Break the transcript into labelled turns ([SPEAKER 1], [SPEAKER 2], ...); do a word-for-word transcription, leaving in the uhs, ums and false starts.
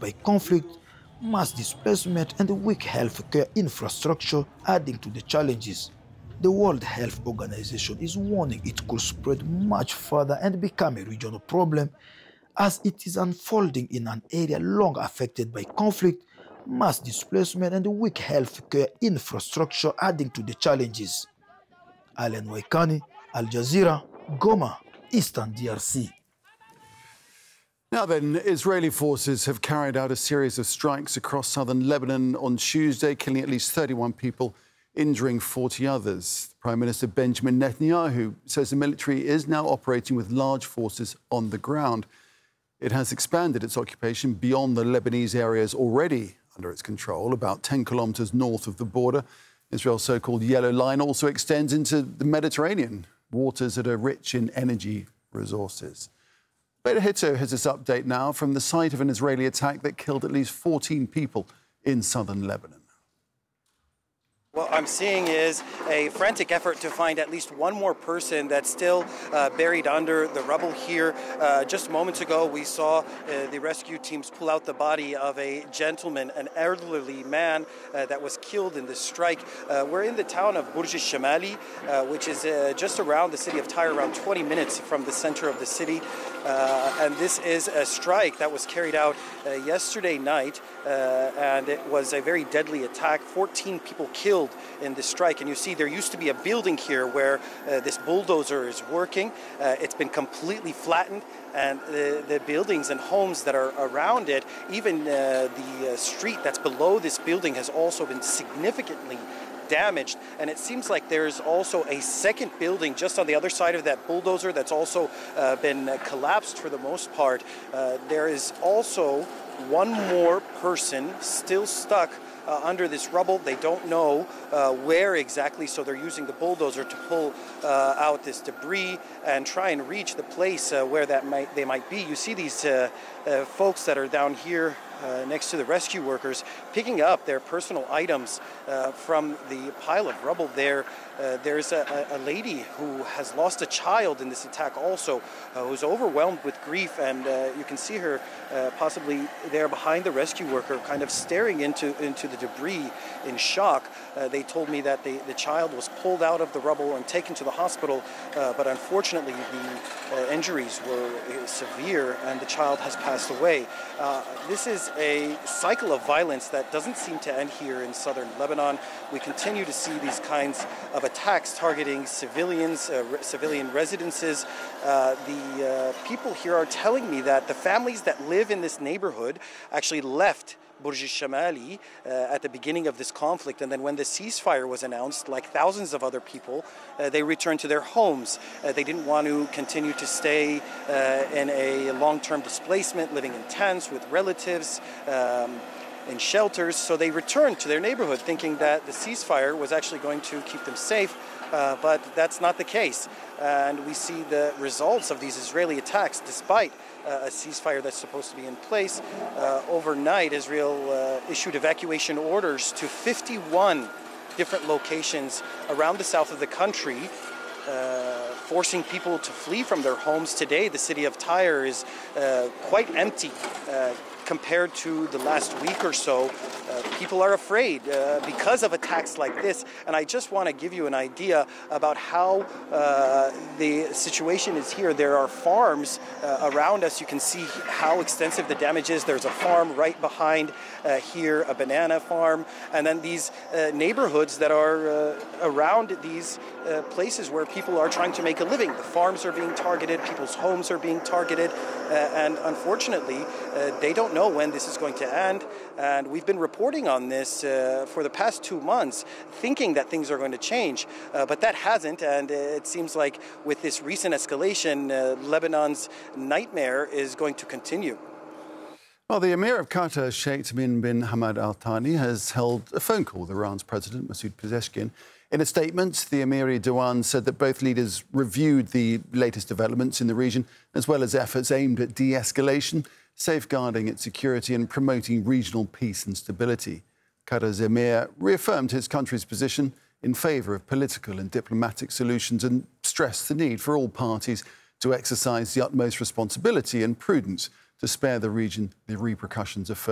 [SPEAKER 1] by conflict, mass displacement, and weak healthcare infrastructure, adding to the challenges. The World Health Organization is warning it could spread much further and become a regional problem as it is unfolding in an area long affected by conflict, mass displacement, and weak healthcare infrastructure, adding to the challenges. Alan Waikani, Al Jazeera, Goma, Eastern D R C.
[SPEAKER 2] Now then, Israeli forces have carried out a series of strikes across southern Lebanon on Tuesday, killing at least thirty-one people, injuring forty others. Prime Minister Benjamin Netanyahu says the military is now operating with large forces on the ground. It has expanded its occupation beyond the Lebanese areas already under its control, about ten kilometres north of the border. Israel's so-called Yellow Line also extends into the Mediterranean, waters that are rich in energy resources. Beta Hitto has this update now from the site of an Israeli attack that killed at least fourteen people in southern Lebanon.
[SPEAKER 3] What I'm seeing is a frantic effort to find at least one more person that's still uh, buried under the rubble here. Uh, just moments ago, we saw uh, the rescue teams pull out the body of a gentleman, an elderly man uh, that was killed in this strike. Uh, we're in the town of Burj al-Shamali, uh, which is uh, just around the city of Tyre, around twenty minutes from the center of the city. Uh, and this is a strike that was carried out uh, yesterday night, uh, and it was a very deadly attack. fourteen people killed in this strike, and you see there used to be a building here where uh, this bulldozer is working. Uh, it's been completely flattened, and the, the buildings and homes that are around it, even uh, the uh, street that's below this building has also been significantly damaged. And it seems like there's also a second building just on the other side of that bulldozer that's also uh, been uh, collapsed for the most part. Uh, there is also one more person still stuck Uh, under this rubble. They don't know uh, where exactly, so they're using the bulldozer to pull uh, out this debris and try and reach the place uh, where that might they might be. You see these uh, uh, folks that are down here uh, next to the rescue workers picking up their personal items uh, from the pile of rubble there. Uh, there's a, a lady who has lost a child in this attack also, uh, who's overwhelmed with grief, and uh, you can see her uh, possibly there behind the rescue worker kind of staring into, into the debris in shock. Uh, they told me that the, the child was pulled out of the rubble and taken to the hospital, uh, but unfortunately the uh, injuries were uh, severe and the child has passed away. Uh, this is a cycle of violence that doesn't seem to end here in southern Lebanon. We continue to see these kinds of attacks targeting civilians, uh, re civilian residences. Uh, the uh, people here are telling me that the families that live in this neighborhood actually left Burj al-Shamali uh, at the beginning of this conflict, and then when the ceasefire was announced, like thousands of other people, uh, they returned to their homes. Uh, they didn't want to continue to stay uh, in a long-term displacement, living in tents with relatives, um, in shelters, so they returned to their neighborhood thinking that the ceasefire was actually going to keep them safe, uh, but that's not the case. And we see the results of these Israeli attacks despite uh, a ceasefire that's supposed to be in place. Uh, overnight, Israel uh, issued evacuation orders to fifty-one different locations around the south of the country, uh, forcing people to flee from their homes. Today, the city of Tyre is uh, quite empty. Uh, Compared to the last week or so, uh, people are afraid uh, because of attacks like this. And I just want to give you an idea about how uh, the situation is here. There are farms uh, around us. You can see how extensive the damage is. There's a farm right behind uh, here, a banana farm, and then these uh, neighborhoods that are uh, around these uh, places where people are trying to make a living. The farms are being targeted, people's homes are being targeted, uh, and unfortunately, uh, they don't know when this is going to end, and we've been reporting on this uh, for the past two months, thinking that things are going to change, uh, but that hasn't, and it seems like with this recent escalation, uh, Lebanon's nightmare is going to continue.
[SPEAKER 2] Well, the Emir of Qatar, Sheikh Tamim bin Hamad Al Thani, has held a phone call with Iran's President Masoud Pezeshkian. In a statement, the Emiri Diwan said that both leaders reviewed the latest developments in the region, as well as efforts aimed at de-escalation, safeguarding its security and promoting regional peace and stability. Qatar's Emir reaffirmed his country's position in favour of political and diplomatic solutions and stressed the need for all parties to exercise the utmost responsibility and prudence to spare the region the repercussions of